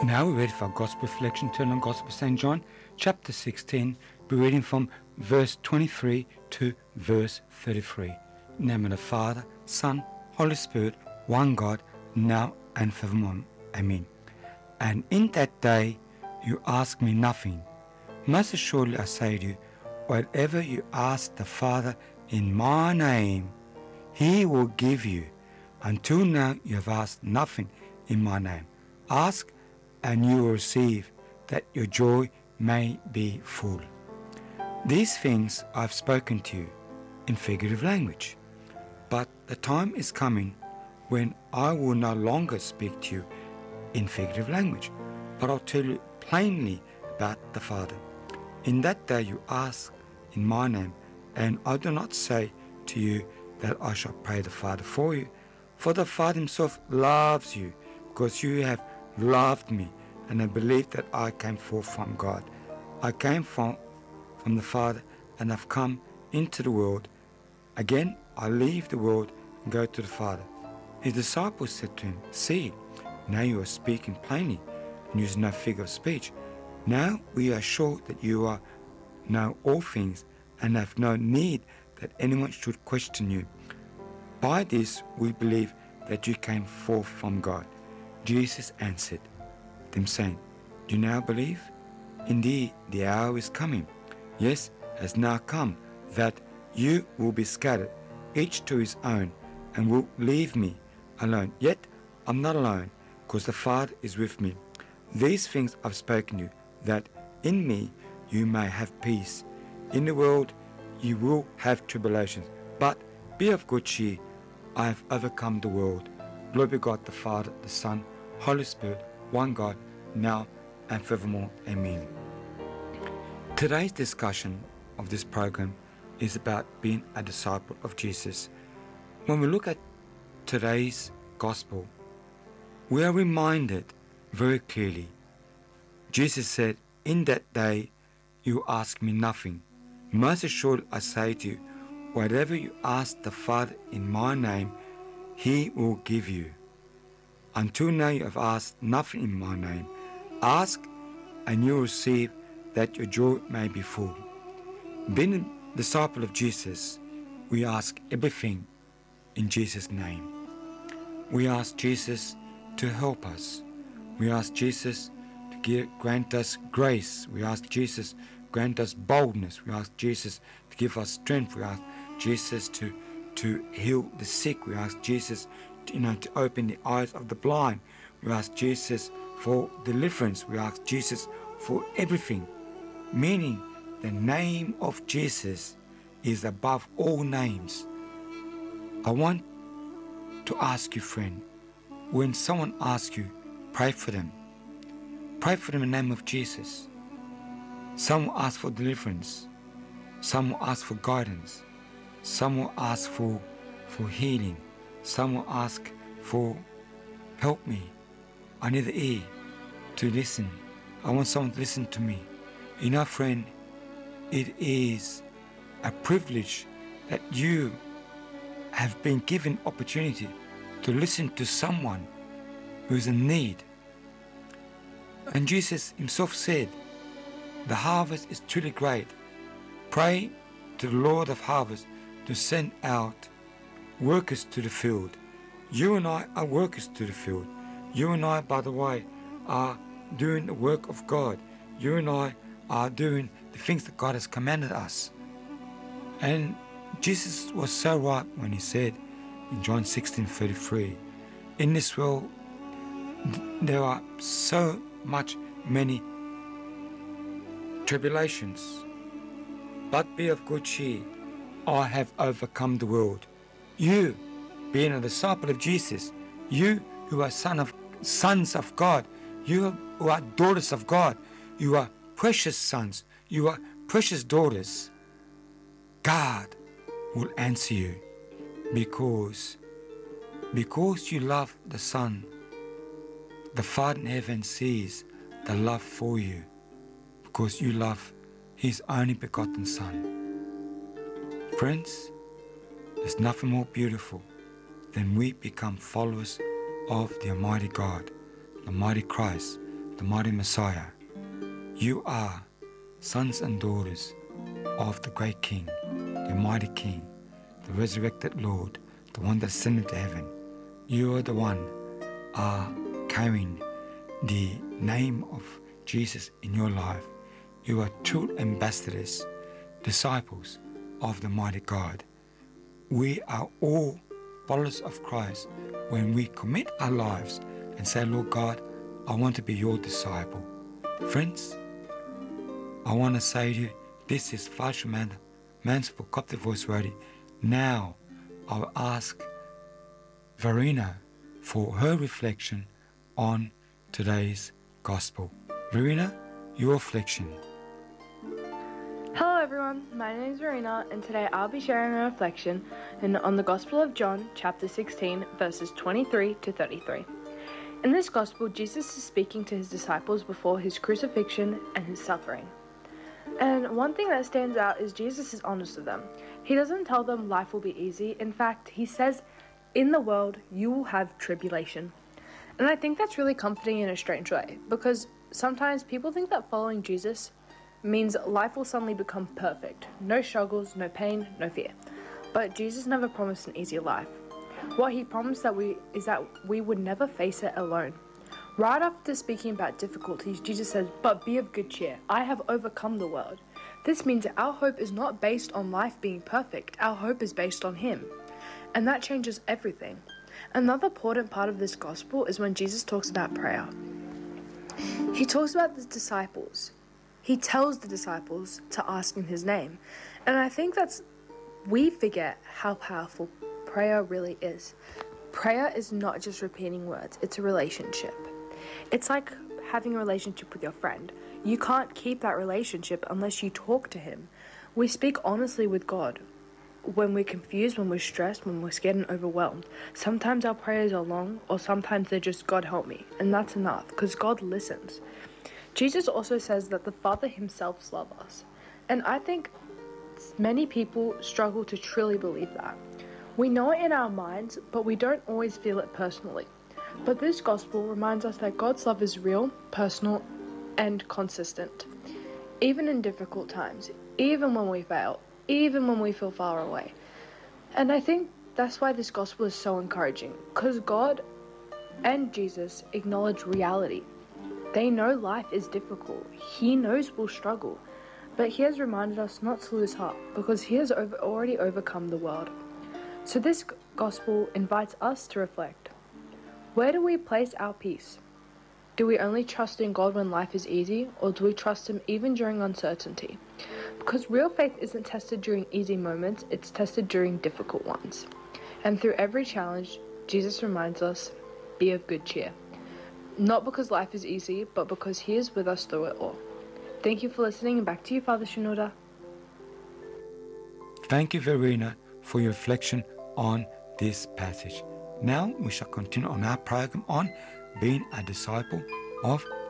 Now we're ready for our Gospel reflection. Turn on Gospel of St. John, chapter 16. We're reading from verse 23 to verse 33. In the name of the Father, Son, Holy Spirit, one God, now and forevermore. Amen. And in that day you ask me nothing. Most assuredly I say to you, whatever you ask the Father in my name, He will give you. Until now you have asked nothing in my name. Ask and you will receive, that your joy may be full. These things I have spoken to you in figurative language, but the time is coming when I will no longer speak to you in figurative language, but I'll tell you plainly about the Father. In that day you ask in my name, and I do not say to you that I shall pray the Father for you, for the Father himself loves you, because you have loved me, and I believe that I came forth from God. I came from the Father, and have come into the world. Again, I leave the world and go to the Father. His disciples said to him, See, now you are speaking plainly, and use no figure of speech. Now we are sure that you know all things, and have no need that anyone should question you. By this we believe that you came forth from God. Jesus answered them, saying, Do you now believe? Indeed, the hour is coming, yes, has now come, that you will be scattered, each to his own, and will leave me alone. Yet I'm not alone, because the Father is with me. These things I've spoken to you, that in me you may have peace. In the world you will have tribulations, but be of good cheer. I have overcome the world. Glory be God the Father, the Son, Holy Spirit, one God, now and forevermore. Amen. Today's discussion of this program is about being a disciple of Jesus. When we look at today's gospel, we are reminded very clearly. Jesus said, In that day you ask me nothing. Most assuredly I say to you, whatever you ask the Father in my name, He will give you. Until now you have asked nothing in my name. Ask and you will receive, that your joy may be full. Being a disciple of Jesus, we ask everything in Jesus' name. We ask Jesus to help us. We ask Jesus to grant us grace. We ask Jesus to grant us boldness. We ask Jesus to give us strength. We ask Jesus to heal the sick. We ask Jesus to open the eyes of the blind. We ask Jesus for deliverance. We ask Jesus for everything. Meaning the name of Jesus is above all names. I want to ask you, friend, when someone asks you, pray for them. Pray for them in the name of Jesus. Some will ask for deliverance. Some will ask for guidance. Some will ask for healing. Some will ask for, help me. I need the ear to listen. I want someone to listen to me. You know, friend, it is a privilege that you have been given opportunity to listen to someone who is in need. And Jesus himself said, the harvest is truly great. Pray to the Lord of harvest to send out workers to the field. You and I are workers to the field. You and I, by the way, are doing the work of God. You and I are doing the things that God has commanded us. And Jesus was so right when he said in John 16:33, in this world there are so many tribulations, but be of good cheer. I have overcome the world. You, being a disciple of Jesus, you who are sons of God, you who are daughters of God, you are precious sons, you are precious daughters. God will answer you because you love the Son. The Father in heaven sees the love for you because you love His only begotten Son. Friends, there's nothing more beautiful than we become followers of the Almighty God, the mighty Christ, the mighty Messiah. You are sons and daughters of the great King, the mighty King, the resurrected Lord, the one that ascended to heaven. You are the one carrying the name of Jesus in your life. You are true ambassadors, disciples of the mighty God. We are all followers of Christ when we commit our lives and say, Lord God, I want to be your disciple. Friends, I want to say to you, this is Flash Mansell for Coptic Voice Radio. Now, I'll ask Verena for her reflection on today's Gospel. Verena, your reflection. Hello everyone, my name is Verena and today I'll be sharing a reflection on the Gospel of John, chapter 16, verses 23 to 33. In this Gospel, Jesus is speaking to his disciples before his crucifixion and his suffering. And one thing that stands out is Jesus is honest with them. He doesn't tell them life will be easy. In fact, he says, in the world you will have tribulation. And I think that's really comforting in a strange way, because sometimes people think that following Jesus means life will suddenly become perfect. No struggles, no pain, no fear. But Jesus never promised an easy life. What he promised is that we would never face it alone. Right after speaking about difficulties, Jesus says, "But be of good cheer. I have overcome the world." This means that our hope is not based on life being perfect. Our hope is based on him. And that changes everything. Another important part of this gospel is when Jesus talks about prayer. He talks about the disciples. He tells the disciples to ask in his name. And I think we forget how powerful prayer really is. Prayer is not just repeating words, it's a relationship. It's like having a relationship with your friend. You can't keep that relationship unless you talk to him. We speak honestly with God when we're confused, when we're stressed, when we're scared and overwhelmed. Sometimes our prayers are long, or sometimes they're just, "God help me," and that's enough, because God listens. Jesus also says that the Father himself loves us, and I think many people struggle to truly believe that. We know it in our minds, but we don't always feel it personally. But this gospel reminds us that God's love is real, personal, and consistent. Even in difficult times, even when we fail, even when we feel far away. And I think that's why this gospel is so encouraging, because God and Jesus acknowledge reality. They know life is difficult. He knows we'll struggle. But he has reminded us not to lose heart, because he has already overcome the world. So this gospel invites us to reflect. Where do we place our peace? Do we only trust in God when life is easy, or do we trust him even during uncertainty? Because real faith isn't tested during easy moments, it's tested during difficult ones. And through every challenge, Jesus reminds us, be of good cheer. Not because life is easy, but because he is with us through it all. Thank you for listening, and back to you, Father Shinoda. Thank you, Verena, for your reflection on this passage. Now we shall continue on our program on being a disciple of